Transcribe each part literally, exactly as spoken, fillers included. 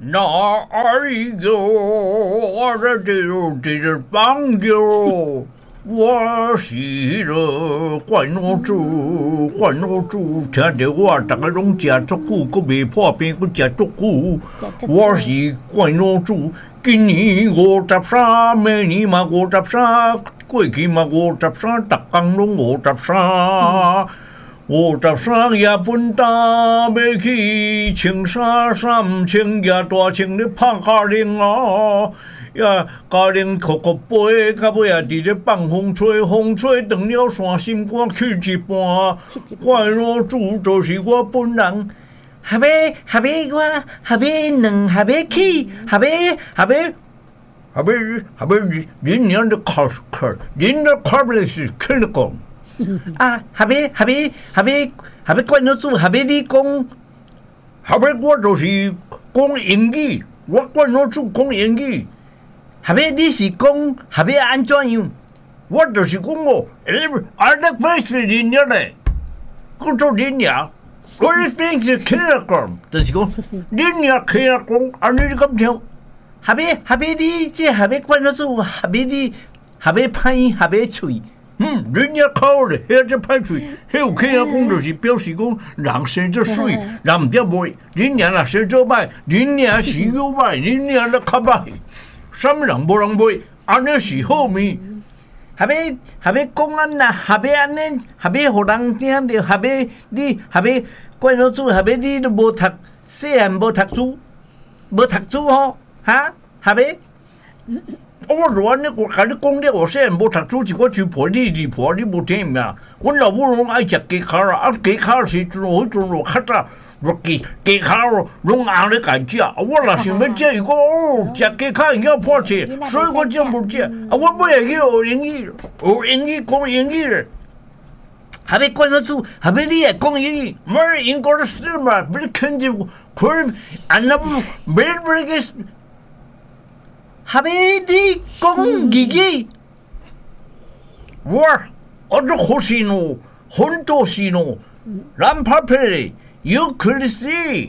哪有我的这这朋友？我是了关老主，关老主，听着我大家拢食足久，佫未破病，佫食足久。我是关老主，今年五十三，明年嘛五十三，过去嘛五十三，逐工拢五十三。五十三也分担要去穿衫，衫穿也大穿咧拍家铃啊！呀，家铃哭哭飞，到尾也伫咧放风吹，风吹断了线，心肝去一半。怪老主就是我本人，下尾下尾我下尾两下尾去，下尾下尾下尾下尾人家的考考，人家考不来是看得讲。啊，下尾下尾下尾下尾关老主，下尾你讲，下尾我就是讲英语，我关老主讲英语。下尾你是讲下尾安怎样？我就是讲哦，俺那粉丝人家嘞，我做人家，我的粉丝听了讲，就是讲人家听了讲，安尼你咁听？下尾下尾你这下尾关老主，下尾你下尾歹下尾嘴。嗯，人家考咧，遐只歹喙，迄有客人讲就是表示讲人生做水，人唔得袂，人家若生做歹，人家是有歹，人家咧较歹。什么人无人袂，安尼是好面。下尾下尾讲安那，下尾安尼，下尾互人听着，下尾你下尾关老主，下尾你都无读，细汉无读书，无读书吼，哈？下尾，我如安尼，我甲你讲了，我细汉无读书，是我去陪你二婆，你无听咩？阮老母拢爱食鸡脚啊，啊鸡脚时阵，迄阵我较早。我鸡鸡脚拢硬咧敢食，我若想要食，伊讲哦，食鸡脚会晓破车，所以我就无食。啊，我尾会去学英语，学英语讲英语咧。下尾关老主，下尾你会讲英语 ？More English 嘛，不是看着看，安那不没没个。下尾你讲日语，我我都好喜怒，很多喜怒，蓝拍拍。You could see,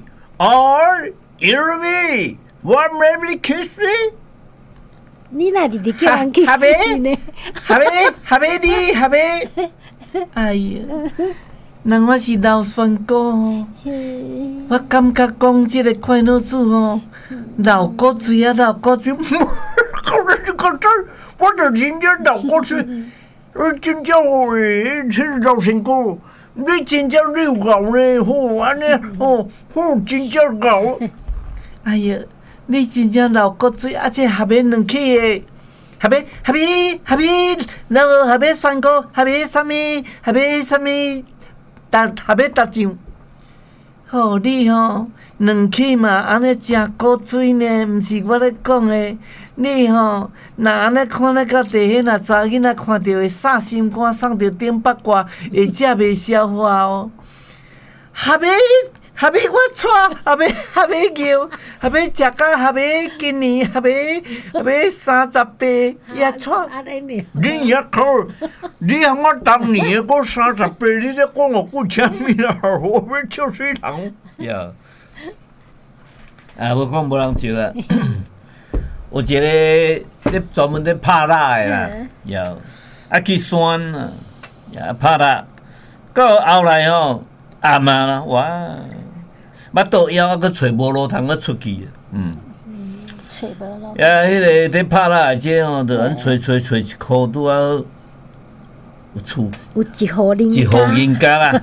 or hear me, what maybe kiss me? 你哪里叫人 kiss 你呢？ 下尾下尾你下尾，哎呀，那我是老酸哥哦，我感觉讲这个快乐主哦，老古嘴啊老古嘴，讲了这个字，我就真正老古嘴，我真正会是老酸哥。你真正你搞呢？好安尼哦，好真正搞。哎呀，你真正老古嘴，而且下边两起的，下边下边下边，然后下边三个，下边什么？下边什么？搭下边搭上。哦，你吼两起嘛，安尼真古嘴呢，毋是我咧讲的。你吼，若安尼看咧到地迄若查囡仔看到会杀心肝，送着顶八卦，会食袂消化哦。下尾下尾我带下尾下尾叫下尾食到下尾今年下尾下尾三十八也带。你也考，你喊我当年个三十八，你咧讲我过前面啦，我要笑水塘。呀，啊，我讲无人笑啦。有一个咧专门咧拍蜡的啦，有啊去山啊，啊拍蜡，到后来吼暗嘛啦，哇，巴肚枵啊，佮找无路通佮出去，嗯， 找无路。 呀，迄个咧拍蜡的这吼，着咱找找找一箍拄啊有厝， 有一户人家， 一户人家啦，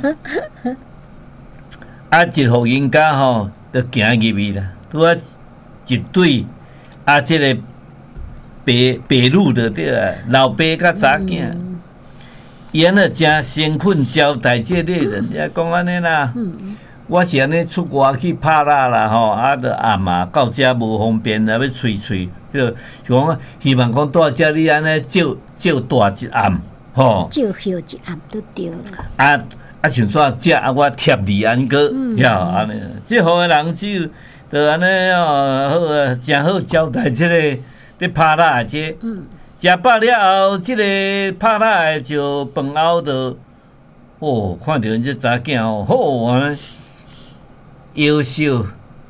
啊一户人家吼，着行入去啦，拄啊一对。啊，这个白白路的对啊，老爸甲查囝，伊安尼真诚恳交代这类人，也讲安尼啦。我是安尼出外去拍蜡啦吼，啊，着暗嘛到遮无方便啊，要吹吹，就讲希望讲到遮你安尼照照大一暗吼， 照休一暗都对了。 啊啊，像怎遮啊，我贴你安个，呀安尼，即号的人只有。就安尼哦，好啊，真好交代即、这个咧拍蜡的这，嗯，食饱了后，即、这个拍蜡的就饭后就，哦，看到因这查囝哦，好安尼，优秀，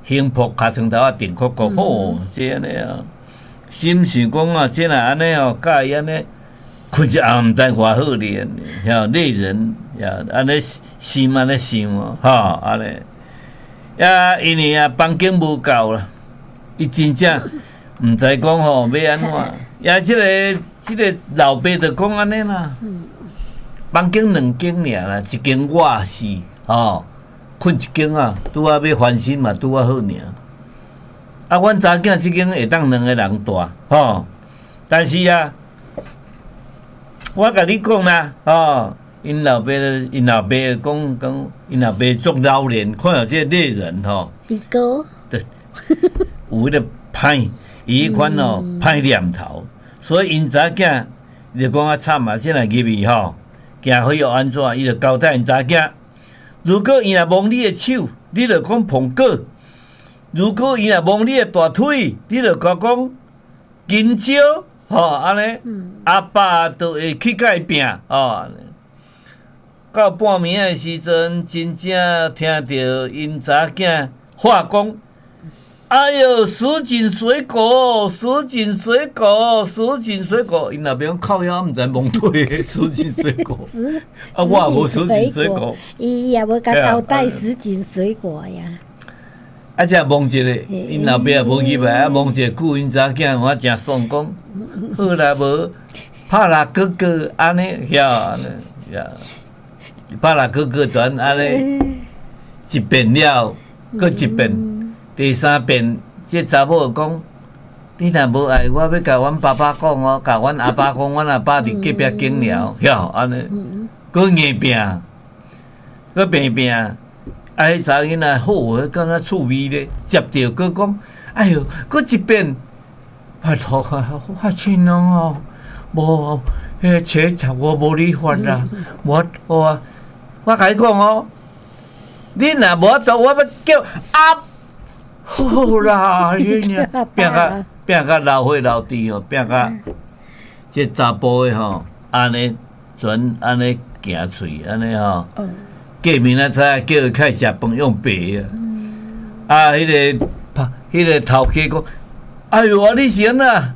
幸福卡床头啊，顶扣扣吼，这安尼啊，心想讲啊，这若安尼哦，甲伊安尼困一暗毋知偌好咧，吓累人，呀，安尼心安尼想哦，吼，安尼，呀，因为啊，房间无够啦，伊真正毋知讲吼要安怎，呀，即个即个老爸就讲安尼啦，房间两间尔啦，一间我是吼。困一间啊，拄啊要翻新嘛，拄啊好尔。啊，阮查囝即间会当两个人住，吼。但是啊，我甲你讲啦，吼，因老爸，因老爸讲讲，因老爸足老练，看到这猎人吼， 比哥， 对，有迄个歹，伊迄款哦歹念头，所以因查囝就讲啊惨啊，即来入去吼，行会要安怎？伊就交代因查囝。如果伊若摸你的手，你就讲碰果；如果伊若摸你的大腿，你就讲讲金蕉，吼安尼。阿爸就会去甲伊拼，吼。到半暝的时阵，真正听到因查囝话讲：“哎哟，什锦水果，什锦水果，什锦水果。”因那边靠腰，毋知蒙对的什锦水果。啊，我也无什锦水果。 伊也无甲交代什锦水果呀。 啊，才蒙一个，因老爸也无入来，啊蒙一个久，因查囝我真爽讲，好啦无，拍啦哥哥安尼，晓安尼，呀，拍啦哥哥全安尼，一遍了，搁一遍。第三遍，这查某讲，你若无爱，我要甲阮爸爸讲哦，甲阮阿爸讲，阮阿爸伫隔壁间了，晓安尼，搁硬拼，搁拼拼，啊，迄查囡仔好，敢若趣味咧，接着搁讲，哎哟，搁一遍，拜托啊，我亲哦，无，迄车场我无你烦啦，我我我甲你讲哦，你若无到，我要叫阿。好啦，迄尔拼甲拼甲老岁老弟吼，拼甲这查甫的吼，安尼全安尼行喙，安尼吼。过明仔早叫伊开食饭用白啊。啊，迄个拍，迄个头家讲，哎哟，啊你是安那？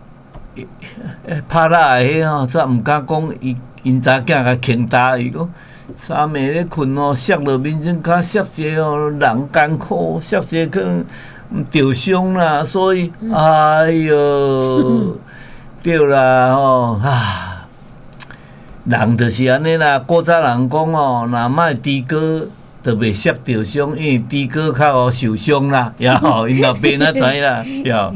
拍拉的吼，煞毋敢讲伊因查囝甲轻打伊讲。三暝咧困哦，摔落面前，较摔者哦，人艰苦，摔者可能受伤啦，所以，哎哟，对啦吼啊，人就是安尼啦。古早人讲哦，若莫猪哥，就袂摔着伤，因为猪哥较好受伤啦，呀吼，因老爸哪知啦，呀。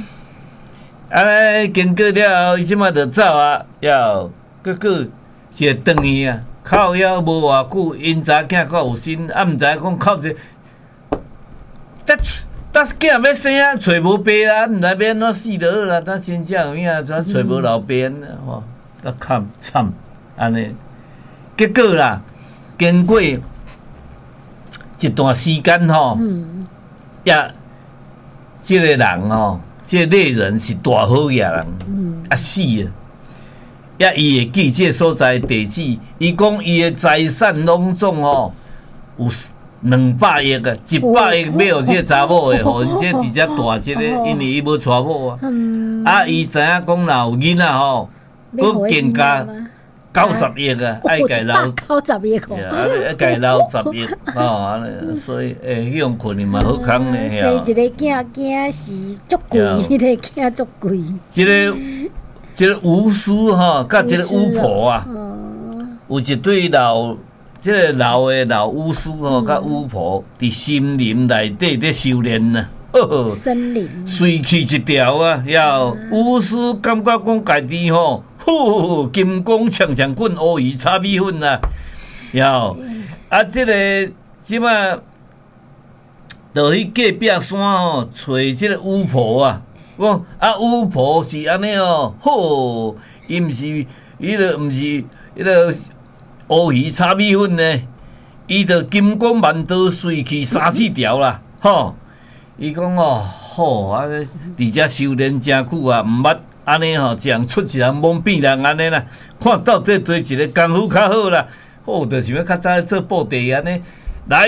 安尼经过了后，伊即马就走啊，呀，结果一个转去啊。靠腰无偌久，因查囝较有心，啊，毋知讲靠一，得得囝要生啊，找无爸啦，毋知要安怎死就好啦。他真正有影，怎找无老爸吼，得惨惨安尼。结果啦，经过一段时间吼，也即个人吼，即个猎人是大好野人，啊死啊！也伊会记这所在地址，伊讲伊的财产拢总吼有两百亿个，一百亿买互这查某的，互因这直接大一个，因为伊无娶某啊。啊，伊知影讲若有囡仔吼，佮更加九十亿啊，爱家留九十亿个， 啊，爱家留十亿吼，安尼，所以诶，迄种困难嘛好康咧， 吓。生一个囝囝是足贵，迄个囝足贵。 即个。即个巫师吼，甲即个巫婆啊，有一对老，即个老的老巫师吼，甲巫婆伫森林内底咧修炼呐。 森林。 随去一条啊，要巫师感觉讲家己吼，呼金光锵锵滚，乌鱼炒米粉呐。要啊，即个即马，就去隔壁山吼，找即个巫婆啊。讲啊，巫婆是安尼哦，好，伊毋是，伊就毋是，迄个乌鱼炒米粉呢，伊就金光万道随去三四条啦，吼。伊讲哦，好啊，伫遮修炼真久啊，毋捌安尼吼，一人出一人蒙变人安尼啦，看到底对一个功夫较好啦，好，就是要较早做布袋安尼，来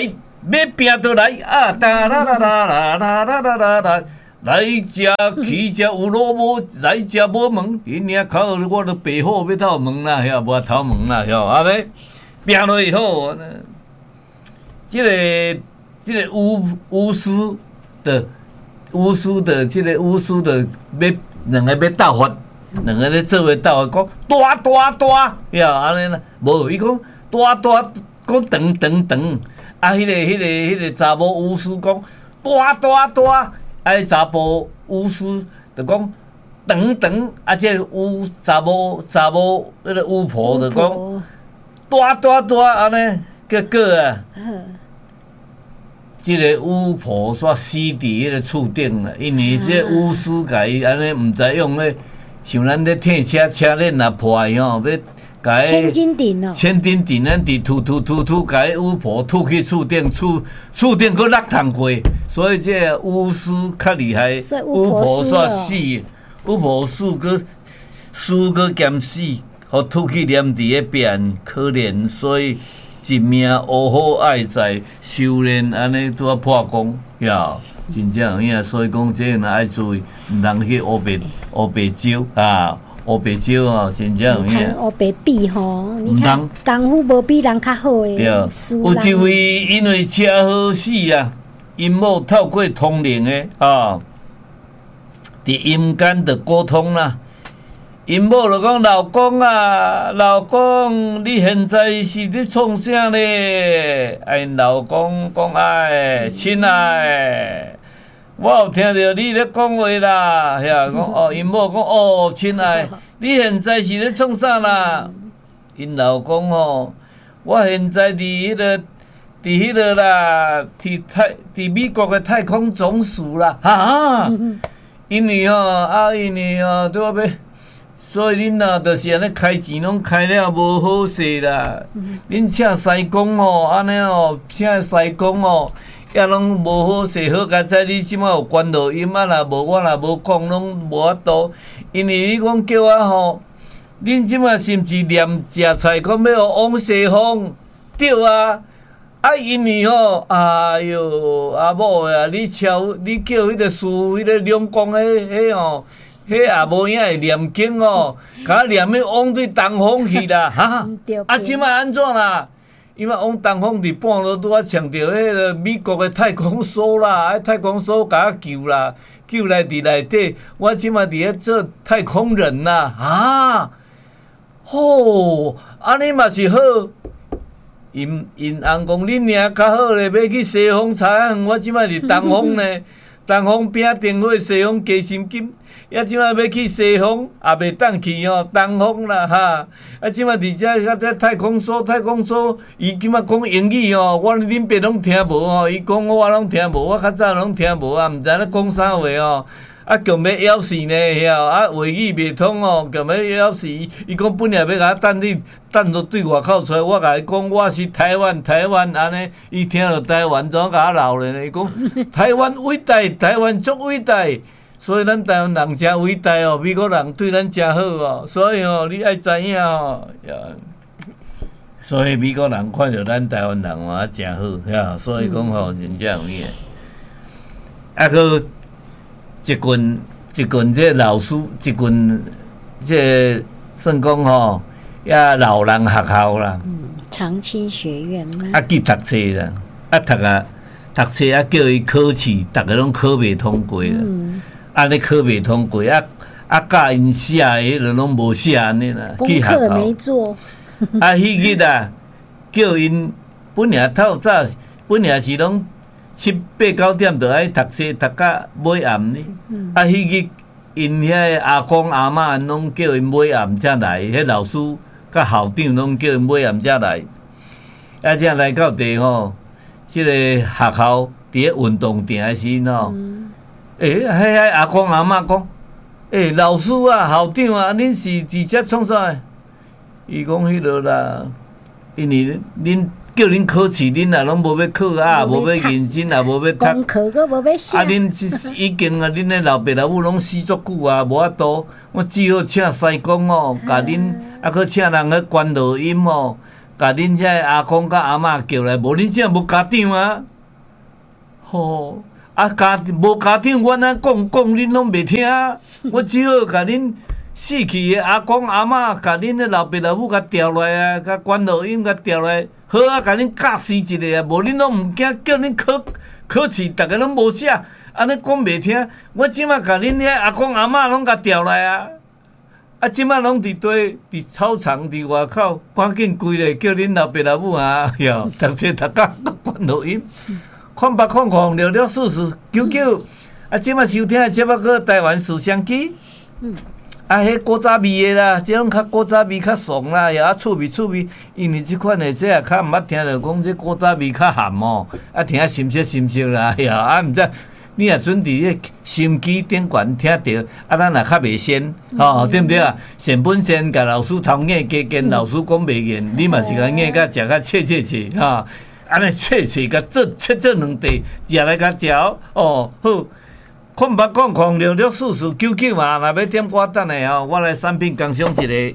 要拼倒来啊！哒啦啦啦啦啦啦啦啦啦，来食去食有路无，来食无门。因遐口我都白虎要头门啦，遐无头门啦，晓啊未？拼落以后，这个这个巫巫师的巫师的这个巫师的要两个要斗法，两个咧做伙斗法，讲大大大，晓安尼啦。无伊讲大大，讲长长长。啊，迄、那个、迄、那个、迄、那个查某巫师讲大大大，啊，查甫巫师就讲长长，啊，这巫查某查某迄个巫婆就讲大大大，安尼结果啊，即个巫婆煞死伫迄个厝顶啦，因为这巫师甲伊安尼毋知用咧，像咱咧替车车链若破去吼，要。 千斤顶哦， 千斤顶，咱伫突突突突，甲迄巫婆吐去厝顶，厝厝顶佫落汤过，所以这巫师较厉害，巫婆煞死，巫婆死佫死佫兼死，互吐去黏伫迄边，可怜，所以一命乌好爱在，修炼安尼拄啊破功，呀，真正有影，所以讲这个爱注意，毋通去乌白乌白酒啊。乌白酒哦，真正有影。 乌白比吼，你看功夫无比人较好诶。 对，有一位因为车祸死啊，因某透过通灵诶啊，伫阴间着沟通啦。因某就讲老公啊，老公，你现在是咧创啥咧？啊，因老公讲哎，亲爱。我有听到你咧讲话啦，遐讲哦，因某讲哦，亲爱，你现在是咧创啥啦？因老公吼，我现在伫迄个，伫迄个啦，伫太伫美国的太空总署啦，哈，因为吼啊，因为吼对我要，所以恁呐，就是安尼开钱拢开了无好势啦。恁请师公吼，安尼吼，请师公吼。也拢无好势，好佳哉！你即摆有关录音啊啦，无我若无讲，拢无法度。因为你讲叫我吼，恁即摆是毋是念食菜，讲要往西方？对啊，啊因为吼，哎哟，阿某啊，你超你叫迄个师傅，迄个两公迄迄吼，迄也无影会念经哦，甲念要往对东方去啦，哈！啊，即摆安怎啦？因为往东方伫半路拄啊，抢着迄个美国的太空梭啦，啊太空梭甲我救啦，救来伫内底，我即马伫咧做太空人啦，啊，吼，安尼嘛是好。因因翁讲恁娘较好咧，要去西方查，我即马伫东方呢，东方饼电话，西方加薪金。也即摆要去西方，也袂当去哦，东方啦哈。啊，即摆伫遮甲遮太空梭，太空梭，伊即摆讲英语哦，我恁爸拢听无哦，伊讲我拢听无，我较早拢听无啊，毋知咧讲啥话哦。啊，强要咬死呢，遐啊，话语袂通哦，强要咬死。伊讲本来要甲我等你，等到对外口出来，我甲伊讲我是台湾，台湾安尼，伊听到台湾怎甲我闹咧？伊讲台湾伟大，台湾足伟大。所以咱台湾人真伟大哦，美国人对咱真好哦，所以哦，你爱知影哦，所以美国人看到咱台湾人嘛真好，呀，所以讲吼，真正有影。啊，佮一群一群这老师，一群这算讲吼，也老人学校啦， 嗯，长青学院嘛， 啊，去读册啦，啊读啊读册啊，叫伊考试，逐个拢考袂通过啦。嗯啊！你考袂通过，啊啊！教因写诶，就拢无写安尼啦。 功课没做。 啊，迄日啊，叫因本来透早，本来是拢七八九点就爱读书，读到尾暗呢。嗯、啊，迄日因遐阿公阿嬷拢叫因尾暗才来，迄老师甲校长拢叫因尾暗才来。啊，才来到地吼，即、這个学校伫咧运动场诶时吼。嗯诶，迄迄阿公阿嬷讲，诶，老师啊，校长啊，恁是伫遮创啥？伊讲迄落啦，因为恁叫恁考试，恁也拢无要考啊，无要认真，也无要读。 功课佫无要写。 啊，恁已经啊，恁诶老爸老母拢死足久啊，无法度。我只好请师公哦，甲恁啊，佫请人去关录音哦，甲恁遮阿公甲阿嬷叫来，无恁遮无家长啊。 吼、啊家无家长，阮安讲讲恁拢袂听，我只好甲恁死去的阿公阿嬷，甲恁的老爸老母甲调来啊，甲关录音甲调来，好啊，甲恁教死一个啊，无恁拢毋惊，叫恁考考试，逐个拢无写，安尼讲袂听，我即马甲恁遐阿公阿嬷拢甲调来啊。啊！即摆拢伫堆，伫操场，伫外口，赶紧规个叫恁老爸老母啊，哟，读册读到关录音，看八看看六六四四九九，啊！即摆收听的节目个台湾思想机，嗯，啊，迄古早味的啦，即种较古早味较爽啦，也啊趣味趣味，因为即款的这也较毋捌听着讲这古早味较咸哦，啊，听心切心切啦，哟，啊，毋知。你若准伫迄心机顶悬听着，啊，咱也较袂先，吼、哦，对毋对啊？先本先甲老师偷眼加见，老师讲袂严，你嘛是甲眼甲食甲切切切，哈，安尼切切甲做切做两地，食来甲食哦，好。看八讲看六六四四九九嘛，若要点歌等下哦，我来产品工商一个。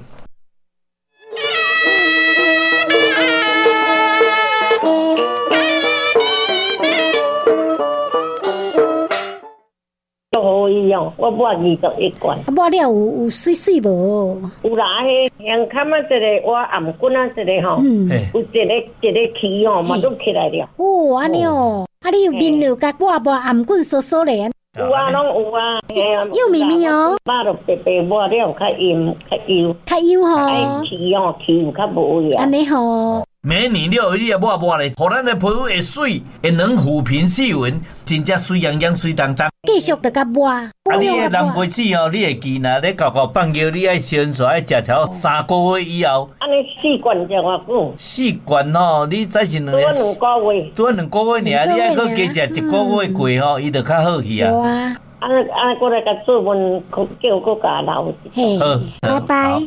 好伊哦，我抹二十一罐。 啊，抹了有有水水无？ 有啦，迄香坎啊，一个我暗棍啊，一个吼， 嗯， 有一个一个气吼，嘛都起来了。 哦，安尼哦，啊，你有面了甲抹抹暗棍缩缩咧？ 有啊，拢有啊。 又咪咪哦， 抹落白白抹了，较油较油。 较油吼。 哎，气哦，气有较无呀。 安尼吼。 每年了，你也抹抹咧，互咱的皮肤会水，会能抚平细纹，真正水洋洋、水当当。 继续着甲抹。啊， 你的蓝杯子哦，你会记呐？你搞搞放尿，你爱先出爱食超三个月以后。 安尼四罐才偌久？ 四罐吼，你再是两多两个月。 多两个月尔，你爱去加食一个月过吼，伊就较好去啊。 有啊。 安尼安尼，过来甲做文，叫佮甲留。 嘿，拜拜。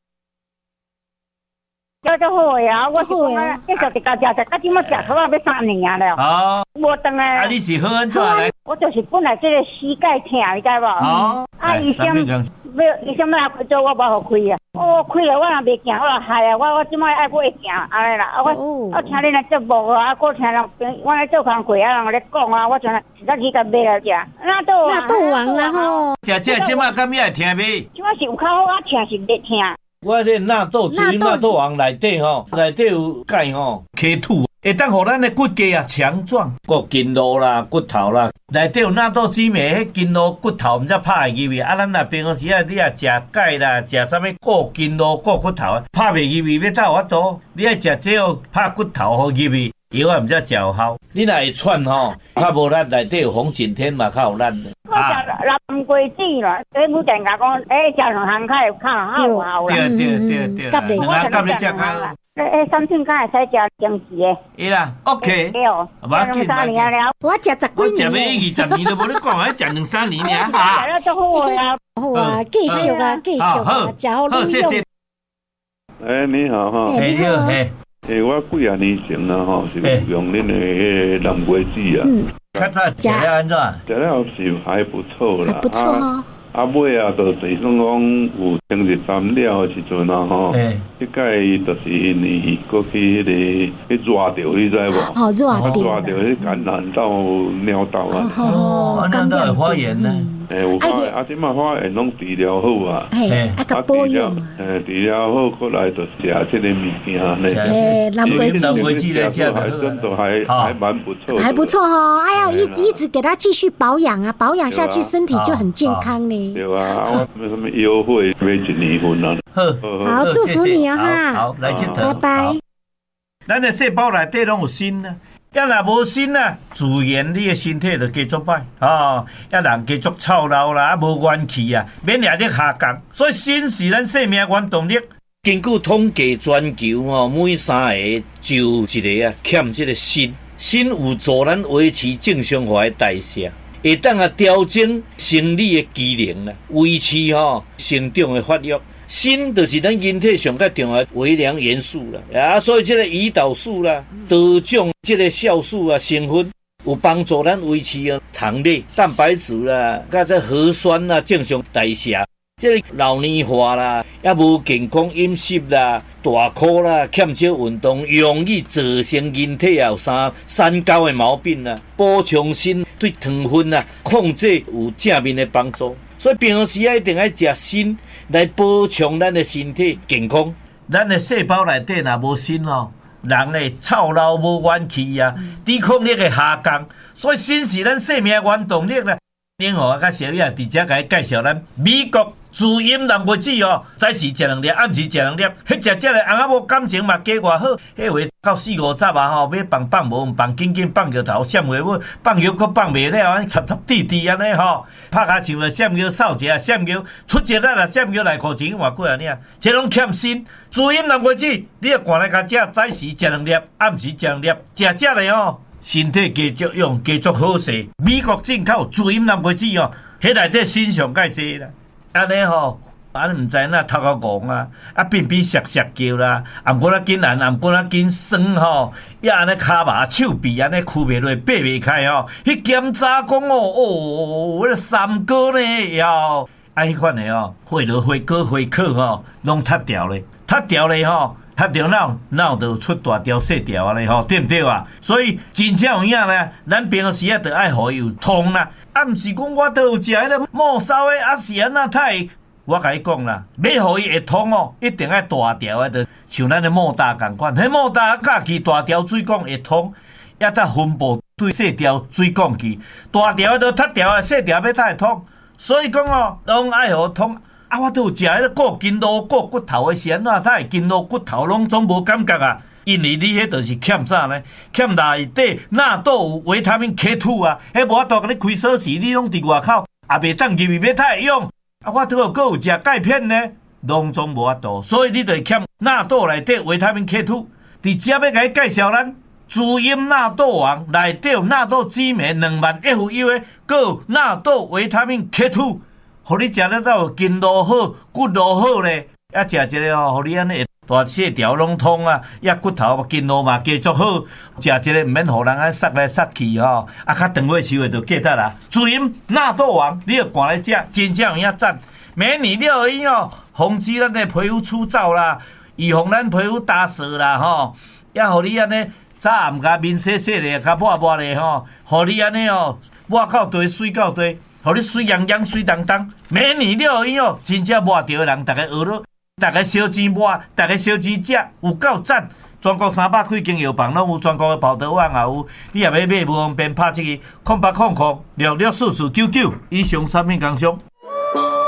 叫做好诶啊！我是讲啊，继续伫家食食，到即马食头啊要三年啊了。 好。 无当诶。 啊，你是好安怎来？ 我就是本来即个膝盖疼，你知无？ 好。 啊，医生要医生要来开刀，我无互开啊。我开了，我若袂行，我若害啊！我我即摆爱过会行，安尼啦。啊，我我听恁来节目啊，我听人我来做工课啊，人咧讲啊，我像实在去甲买来食。那倒那倒完啦吼。 食这即摆敢也会听袂？ 即摆是有较好啊，听是袂听。 我这纳豆属于纳豆王内底吼，内底有钙吼，K 土会当互咱的骨骼啊强壮，骨筋络啦、骨头啦，内底有纳豆籽糜，迄筋络骨头毋则拍会入去。啊，咱若平常时啊，你啊食钙啦，食啥物固筋络、固骨头啊，拍袂入去，要倒法度。你爱食这哦，拍骨头好入去，药啊毋则食有效。你若会喘吼，较无咱内底有红景天嘛，较有咱的。 我食蓝桂子啦，迄母电甲讲，诶，食两项较会较好有效啦。 对对对对， 甲你两甲你食较。 诶诶，三寸敢会使食经济诶。 伊啦 ，OK。 对哦。两三年了。 我食十我几年。 食要二十年都无你讲，还食两三年尔哈。 食了足好诶啊。 好啊，继续啊，继续啊，食好利用。 诶，你好哈。 嘿，你好，嘿。 诶，我几啊年前啦吼，是用恁的迄蓝莓子啊。 嗯。 较早食了安怎？ 食了是还不错啦。 不错哈。 啊尾啊，就是算讲有清日站了的时阵啊吼，迄届就是因为过去迄个去热着，你知无？ 哦，热着。 热着迄感染到尿道啊。 哦，感染有发炎呢。 诶，有发炎，啊，即马发炎拢治疗好啊。 嘿，啊，甲保养啊。 诶，治疗好，过来就食即个物件呢。 诶，蓝莓子， 蓝莓子来食还真的还还蛮不错。 还不错哦，哎呀，一一直给他继续保养啊，保养下去身体就很健康呢。 对啊，我什么什么优惠买一年份啊。 好，好，祝福你哦哈。 好，来去拜拜。 咱的细胞内底拢有锌啊，要若无锌啊，自然你的身体就加足歹哦，要人加足操劳啦，啊无元气啊，免压力下降。所以锌是咱生命原动力。根据统计全球哦，每三个就一个啊欠这个锌，锌有助咱维持正常化的代谢。会当啊调整生理的机能啦，维持吼成长的发育。锌就是咱人体上较重要的微量元素啦，啊，所以这个胰岛素啦、多种这个酵素啊成分有帮助咱维持啊糖类、蛋白质啦，甲这核酸啊正常代谢。 这个老年化啦，也无健康饮食啦，大箍啦，欠少运动，容易造成人体也有三三高的毛病啦。补充锌对糖分啊控制有正面的帮助，所以平时啊一定要食锌来补充咱的身体健康。咱的细胞内底若无锌哦，人的操劳无元气啊，抵抗力会下降，所以锌是咱生命原动力啦。另外，甲小叶直接甲伊介绍咱美国自饮蓝莓子哦，早时食两粒，暗时食两粒。迄只只的翁仔某感情嘛加偌好，迄话到四五十啊吼，要放放无放，紧紧放摇头，闪话尾，放摇佫放袂了，安插插滴滴安尼吼，拍骹球啊，闪摇扫一下，闪摇出一力啊，闪摇内裤钱偌几啊呢？这拢欠锌。自饮蓝莓子，你要赶来甲食，早时食两粒，暗时食两粒，食食咧哦。身体加足用，加足好势。美国进口自饮蓝莓子哦，迄内底锌上介济啦。安尼吼，安尼毋知哪头壳戆啊，啊变变涩涩叫啦，啊毋过仔紧按，啊毋过仔紧酸吼，也安尼骹麻手臂安尼屈袂落，爬袂开吼。迄检查讲哦，哦，迄个三哥呢要，啊迄款的哦，血落血果血壳吼，拢塌掉咧，塌掉咧吼。他着脑脑就出大条细条啊咧吼，对毋对啊？所以真正有影咧，咱平时啊，着爱互伊有通啦。啊，毋是讲我都有食迄个末梢的，啊是安那太？我甲你讲啦，要互伊会通哦，一定爱大条的，着像咱的莫大共款。迄莫大架起大条水管会通，也得分布对细条水管去。大条的塌条的，细条要才会通。所以讲哦，拢爱互通。啊，我都有食迄个过筋络、过骨头的是安怎？他会筋络骨头拢总无感觉啊，因为你迄就是欠啥呢？欠内底纳豆有维他命 K 二 啊，迄无法度甲你开锁匙，你拢伫外口，也袂当入去要太会用。啊，我拄好阁有食钙片呢，拢总无法度，所以你就欠纳豆内底维他命 K 二。伫遮要甲你介绍咱滋阴纳豆王内底有纳豆激酶两万 F U 的，阁有纳豆维他命 K 二。互你食得到筋络好、骨络好咧，啊食一个吼，互你安尼大细条拢通啊，也骨头筋络嘛加足好，食一个毋免互人安塞来塞去吼，啊较长尾收的就记得啦。滋阴纳豆王，你要赶来食，真正有影赞。美女六音哦，防止咱的皮肤粗糙啦，预防咱皮肤打湿啦吼，也互你安尼早暗甲面洗洗咧，甲抹抹咧吼，互你安尼哦，抹到地水到地。互你水洋洋、水当当，美女六音哦，真正抹着的人，大家学了，大家烧钱抹，大家烧钱食，有够赞！全国三百几间药房拢有，全国的跑道网也有，你也要买无方便，拍这个空八空空六六四四九九，以上产品工商。